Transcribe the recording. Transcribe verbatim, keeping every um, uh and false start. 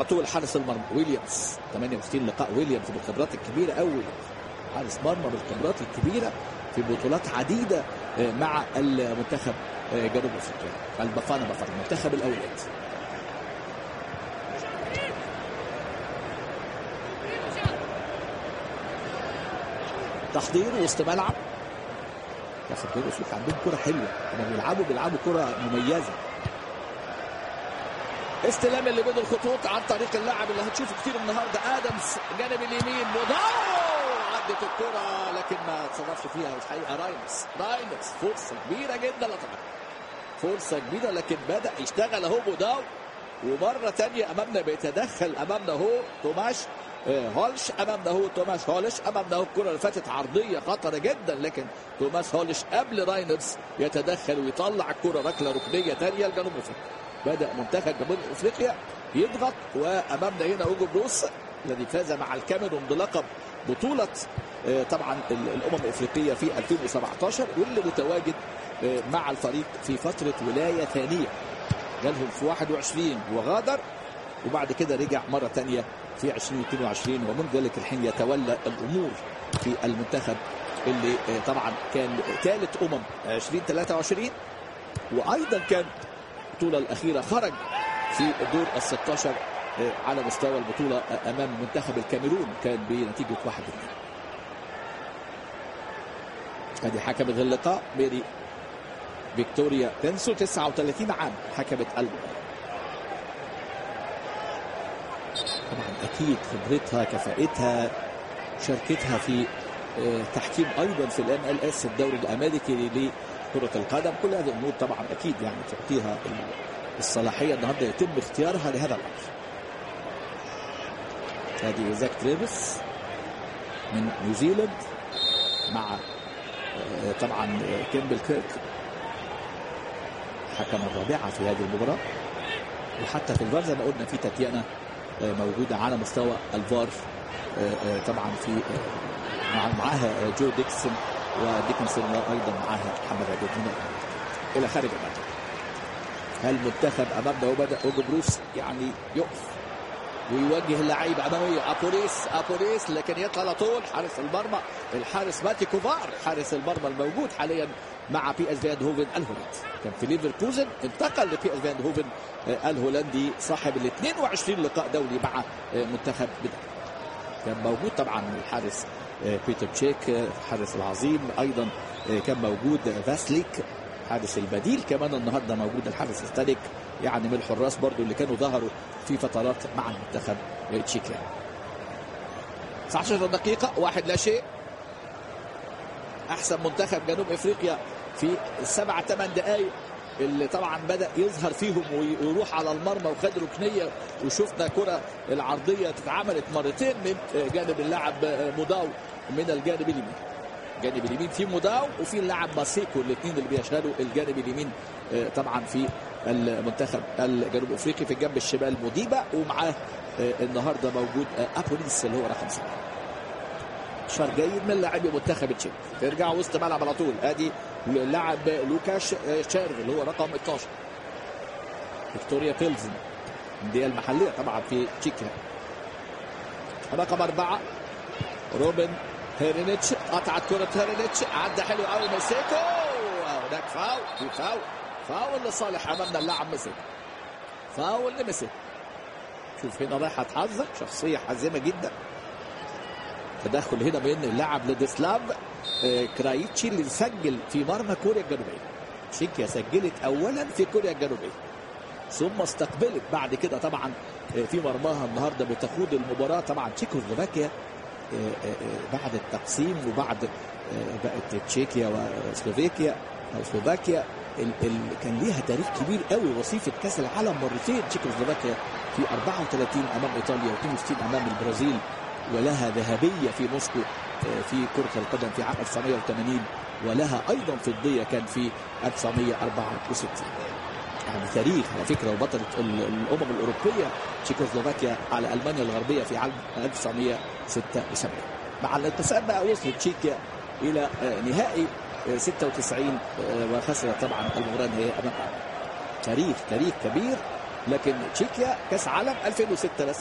طول حارس المرمى ويليامز، ثمانية وستين لقاء ويليامز بالخبرات الكبيره قوي، حارس مرمى بالخبرات الكبيره في بطولات عديده مع المنتخب جنوب افريقيا. البافانا بافانا منتخب الاولاد. تحضير وسط ملعب. منتخب جنوب افريقيا عندهم كره حلوه، لما بيلعبوا بيلعبوا كره مميزه. استلام اللي بين الخطوط عن طريق اللاعب اللي هتشوفه كتير النهارده ادمز، جانب اليمين موداو، عدت الكره لكن ما اتصرفش فيها الحقيقه راينرز. راينرز فرصه كبيره جدا لطبعا، فرصه كبيره لكن بدا يشتغل اهو موداو، ومره ثانيه امامنا بيتدخل، امامنا اهو توماش هولش، امامنا اهو توماش هولش، امامنا اهو الكره اللي فاتت عرضيه خطره جدا لكن توماس هولش قبل راينرز يتدخل ويطلع الكره ركله ركنيه ثانيه لجنوب افريقيا. بدأ منتخب جنوب افريقيا يضغط، وامامنا هنا اوجو بروس الذي فاز مع الكاميرون بلقب بطولة طبعا الامم الافريقية في ألفين وسبعتاشر، واللي متواجد مع الفريق في فترة ولاية ثانية، جالهم في واحد وعشرين وغادر، وبعد كده رجع مرة ثانية في ألفين واثنين وعشرين، ومن ذلك الحين يتولى الامور في المنتخب اللي طبعا كان ثالث امم ألفين وثلاثة وعشرين، وايضا كان البطولة الأخيرة خرج في دور الستاشر على مستوى البطولة أمام منتخب الكاميرون، كان بنتيجة واحد اثنين. هذه حكمت اللقاء ميري فيكتوريا بنسو، تسعة وثلاثين عام حكمت المباراة. طبعا أكيد خبرتها، كفاءتها، شاركتها في تحكيم أيضا في الام ال اس الدوري الأمريكي لكرة القدم، كل هذه الأمور طبعا أكيد يعني تعطيها الصلاحية النهارده يتم اختيارها لهذا الأمر. هذه زاك تريفيس من نيوزيلاند مع طبعا كيمبل كيرك، حكم الرابعة في هذه المباراة، وحتى في الفار زي ما قلنا في تاتيانا موجودة على مستوى الفار، طبعا في معاها جو ديكسون وديكنسون، وايضا معاها محمد عبد المنعم الى خارج الملعب. هل المنتخب امامنا وبدا اوجو بروس يعني يقف ويوجه اللعيبه اماميه، ابوليس ابوليس لكن يطلع على طول حارس المرمى الحارس ماتي كوفار، حارس المرمى الموجود حاليا مع بي اس في ايندهوفن الهولندي، كان في ليفركوزن انتقل لبي اس في ايندهوفن الهولندي، صاحب ال اثنين وعشرين لقاء دولي مع منتخب بدأ. كان موجود طبعا الحارس بيتر تشيك الحارس العظيم، ايضا كان موجود فاسليك حارس البديل، كمان النهارده موجود الحارس ستاليك، يعني من الحراس برضو اللي كانوا ظهروا في فترات مع المنتخب تشيكيا. تسعة عشر دقيقة واحد لا شيء، احسن منتخب جنوب افريقيا في السبع ثمان دقائق اللي طبعا بدأ يظهر فيهم ويروح على المرمى وخد ركنية، وشفنا كرة العرضية اتعملت مرتين من جانب اللاعب موداو من الجانب اليمين. الجانب اليمين في موداو وفي اللاعب ماسيكو، الاثنين اللي بيشغلوا الجانب اليمين طبعا في المنتخب الجنوب افريقي. في الجنب الشمال موديبا، ومعاه النهارده موجود ابوليس اللي هو رقم سبعة. شار جيد من لاعبي منتخب تشيك. ترجع وسط ملعب على طول، ادي اللاعب لوكاش شارف اللي هو رقم اثناشر. فيكتوريا بيلزن الأندية المحلية طبعا في تشيكيا. رقم أربعة روبن هيرينيتش، قطعت كرة هيرينيتش، عدى حلو قوي ميسيكو، هناك فاول، في فاول فاول لصالح امامنا اللاعب ميسيكو، فاول لميسيكو. شوف هنا رايحة تحذر، شخصية حازمة جدا. تدخل هنا من اللاعب لاديسلاف كرايتشي اللي سجل في مرمى كوريا الجنوبية. تشيكيا سجلت اولا في كوريا الجنوبية ثم استقبلت بعد كده طبعا في مرماها النهارده بتخوض المباراة. طبعا تشيكوسلوفاكيا بعد التقسيم وبعد بقت تشيكيا وسلوفاكيا او سلوفاكيا كان ليها تاريخ كبير قوي، وصيفة كاس العالم مرتين تشيكوسلوفاكيا في أربعة وثلاثين امام ايطاليا واثنين وستين امام البرازيل، ولها ذهبية في موسكو في كرة القدم في عام ألف وتسعمائة وثمانين، ولها أيضا فضية كان في ألف وتسعمائة وأربعة وستين. يعني تاريخ على فكرة، وبطلة الأمم الأوروبية تشيكوسلوفاكيا على ألمانيا الغربية في عام ألف وتسعمائة وستة وسبعين. مع الانتصار بقى وصلت تشيكيا إلى نهائي ستة وتسعين وخسرت طبعا المباراة النهائية أمام تاريخ تاريخ كبير لكن تشيكيا كاس عالم ألفين وستة بس.